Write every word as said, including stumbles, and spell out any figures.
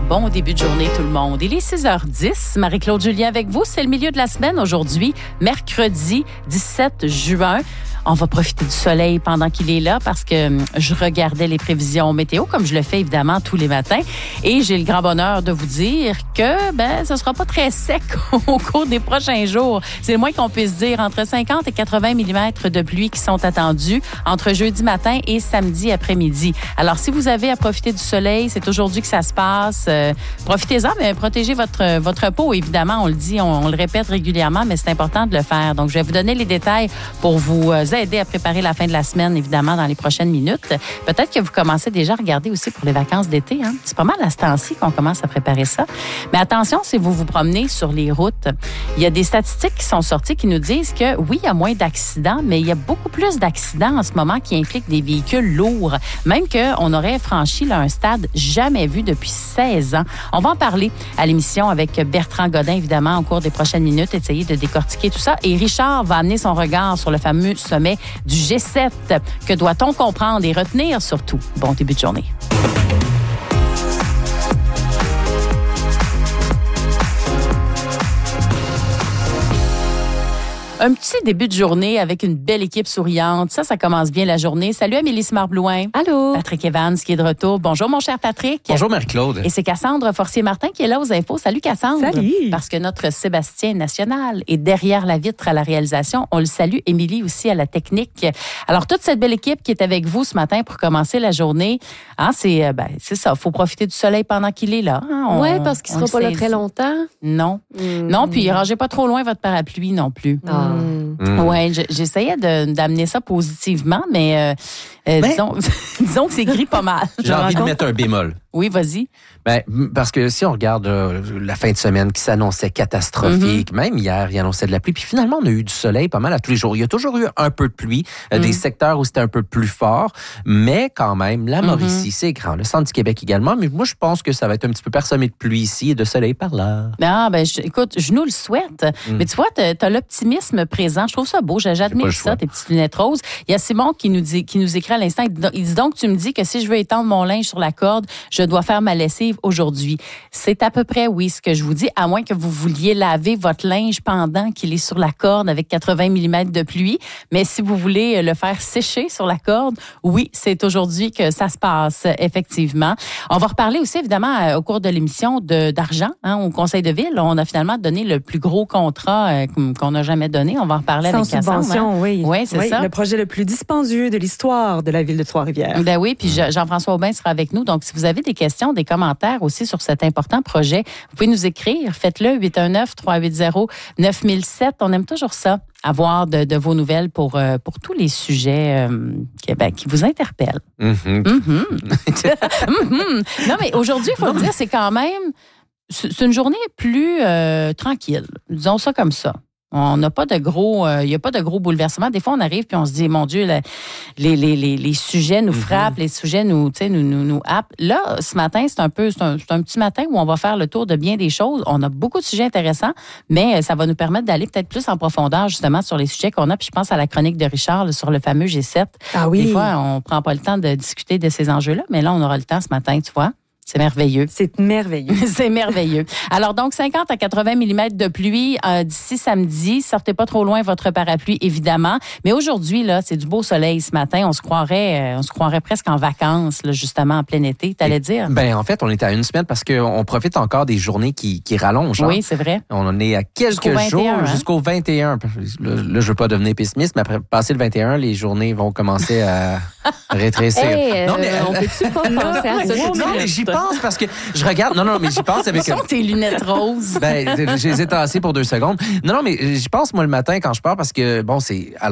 Bon début de journée tout le monde. Il est six heures dix. Marie-Claude Julien avec vous. C'est le milieu de la semaine aujourd'hui, mercredi dix-sept juin. On va profiter du soleil pendant qu'il est là parce que je regardais les prévisions météo comme je le fais évidemment tous les matins et j'ai le grand bonheur de vous dire que ben ce sera pas très sec au cours des prochains jours. C'est le moins qu'on puisse dire, entre cinquante et quatre-vingts millimètres de pluie qui sont attendus entre jeudi matin et samedi après-midi. Alors si vous avez à profiter du soleil, c'est aujourd'hui que ça se passe. Euh, profitez-en, mais protégez votre votre peau évidemment, on le dit, on, on le répète régulièrement, mais c'est important de le faire. Donc je vais vous donner les détails pour vous euh, aider à préparer la fin de la semaine, évidemment, dans les prochaines minutes. Peut-être que vous commencez déjà à regarder aussi pour les vacances d'été. Hein? C'est pas mal à ce temps-ci qu'on commence à préparer ça. Mais attention, si vous vous promenez sur les routes, il y a des statistiques qui sont sorties qui nous disent que, oui, il y a moins d'accidents, mais il y a beaucoup plus d'accidents en ce moment qui impliquent des véhicules lourds. Même qu'on aurait franchi là, un stade jamais vu depuis seize ans. On va en parler à l'émission avec Bertrand Godin, évidemment, au cours des prochaines minutes, essayer de décortiquer tout ça. Et Richard va amener son regard sur le fameux sommet du G sept. Que doit-on comprendre et retenir surtout? Bon début de journée. Un petit début de journée avec une belle équipe souriante. Ça, ça commence bien la journée. Salut Amélie Simard-Blouin. Allô. Patrick Evans qui est de retour. Bonjour mon cher Patrick. Bonjour Marie-Claude. Et c'est Cassandre Forcier-Martin qui est là aux infos. Salut Cassandre. Salut. Parce que notre Sébastien National est derrière la vitre à la réalisation. On le salue. Émilie aussi à la technique. Alors toute cette belle équipe qui est avec vous ce matin pour commencer la journée, hein, c'est ben c'est ça. Faut profiter du soleil pendant qu'il est là. Hein? On, oui, parce qu'il ne sera pas là très longtemps. Non. Mmh. Non, puis rangez pas trop loin votre parapluie non plus. Ah. Mmh. Oui, j'essayais de, d'amener ça positivement, mais, euh, euh, ben, disons, disons que c'est gris pas mal. J'ai envie de mettre un bémol. Oui, vas-y. Ben, parce que si on regarde euh, la fin de semaine qui s'annonçait catastrophique, mm-hmm. même hier, il annonçait de la pluie, puis finalement, on a eu du soleil pas mal à tous les jours. Il y a toujours eu un peu de pluie, euh, mm-hmm. des secteurs où c'était un peu plus fort, mais quand même, la Mauricie, mm-hmm. c'est grand. Le centre du Québec également, mais moi, je pense que ça va être un petit peu parsemé de pluie ici et de soleil par là. Ah, ben, je, écoute, je nous le souhaite. Mm. Mais tu vois, tu as l'optimisme présent. Je trouve ça beau. J'admire ça, tes petites lunettes roses. Il y a Simon qui nous dit, qui nous écrit à l'instant. Il dit donc, tu me dis que si je veux étendre mon linge sur la corde, je dois faire ma lessive aujourd'hui. C'est à peu près, oui, ce que je vous dis, à moins que vous vouliez laver votre linge pendant qu'il est sur la corde avec quatre-vingts millimètres de pluie. Mais si vous voulez le faire sécher sur la corde, oui, c'est aujourd'hui que ça se passe, effectivement. On va reparler aussi, évidemment, au cours de l'émission de, d'argent, hein, au Conseil de Ville. On a finalement donné le plus gros contrat euh, qu'on n'a jamais donné. On va en reparler Sans avec Cassandre. subvention, hein? Oui. Oui, c'est oui, ça. Le projet le plus dispendieux de l'histoire de la ville de Trois-Rivières. Ben oui, puis Jean-François Aubin sera avec nous. Donc, si vous avez des questions, des commentaires aussi sur cet important projet, vous pouvez nous écrire. Faites-le, huit un neuf, trois huit zéro, neuf mille sept. On aime toujours ça, avoir de, de vos nouvelles pour, euh, pour tous les sujets euh, qui, ben, qui vous interpellent. Mm-hmm. Mm-hmm. mm-hmm. Non, mais aujourd'hui, il faut le dire, c'est quand même... C'est une journée plus euh, tranquille. Disons ça comme ça. On n'a pas de gros, il euh, n'y a pas de gros bouleversements. Des fois, on arrive puis on se dit, mon Dieu, la, les, les, les, les sujets nous frappent, mm-hmm. les sujets nous, tu sais, nous, nous, nous happent. Là, ce matin, c'est un peu, c'est un, c'est un petit matin où on va faire le tour de bien des choses. On a beaucoup de sujets intéressants, mais ça va nous permettre d'aller peut-être plus en profondeur, justement, sur les sujets qu'on a. Puis je pense à la chronique de Richard là, sur le fameux G sept. Ah oui. Des fois, on prend pas le temps de discuter de ces enjeux-là, mais là, on aura le temps ce matin, tu vois. C'est merveilleux. C'est merveilleux. C'est merveilleux. Alors donc, cinquante à quatre-vingts millimètres de pluie euh, d'ici samedi. Sortez pas trop loin votre parapluie, évidemment. Mais aujourd'hui, là, c'est du beau soleil ce matin. On se croirait, euh, on se croirait presque en vacances, là, justement, en plein été. T'allais dire? Ben, en fait, on est à une semaine parce qu'on profite encore des journées qui, qui rallongent. Oui, hein? c'est vrai. On en est à quelques jusqu'au jours, vingt et un, hein? jusqu'au vingt et un. Là, là, je veux pas devenir pessimiste, mais après passer le vingt et un, les journées vont commencer à rétrécir. Hey, non, mais, euh, on peut-tu pas penser à ça? Non, mais j'y pense parce que je regarde. Non, non, mais j'y pense avec. Où sont tes lunettes roses? Ben, je les ai tassées pour deux secondes. Non, non, mais j'y pense, moi, le matin quand je pars parce que, bon, c'est.